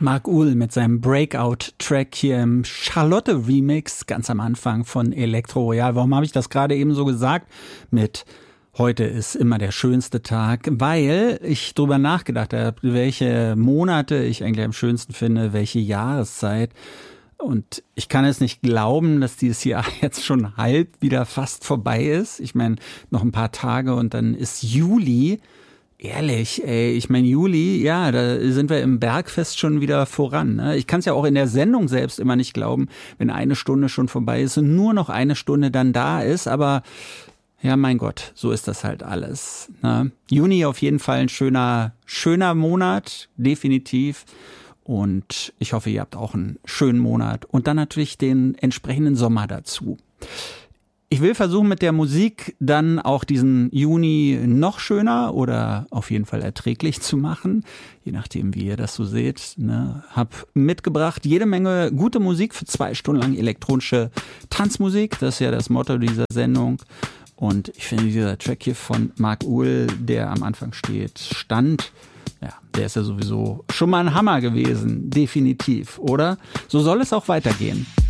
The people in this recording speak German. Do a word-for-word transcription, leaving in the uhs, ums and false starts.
Mark Uhl mit seinem Breakout-Track hier im Charlotte-Remix, ganz am Anfang von Elektro Royal. Warum habe ich das gerade eben so gesagt? Mit heute ist immer der schönste Tag, weil ich drüber nachgedacht habe, welche Monate ich eigentlich am schönsten finde, welche Jahreszeit. Und ich kann es nicht glauben, dass dieses Jahr jetzt schon halb wieder fast vorbei ist. Ich meine, noch ein paar Tage und dann ist Juli. Ehrlich, ey, ich meine Juli, ja, da sind wir im Bergfest schon wieder voran. Ne? Ich kann es ja auch in der Sendung selbst immer nicht glauben, wenn eine Stunde schon vorbei ist und nur noch eine Stunde dann da ist. Aber ja, mein Gott, so ist das halt alles. Ne? Juni auf jeden Fall ein schöner, schöner Monat, definitiv. Und ich hoffe, ihr habt auch einen schönen Monat und dann natürlich den entsprechenden Sommer dazu. Ich will versuchen, mit der Musik dann auch diesen Juni noch schöner oder auf jeden Fall erträglich zu machen, je nachdem, wie ihr das so seht. Ne? Hab mitgebracht jede Menge gute Musik für zwei Stunden lang elektronische Tanzmusik. Das ist ja das Motto dieser Sendung. Und ich finde, dieser Track hier von Mark Uhl, der am Anfang steht, stand, ja, der ist ja sowieso schon mal ein Hammer gewesen, definitiv, oder? So soll es auch weitergehen.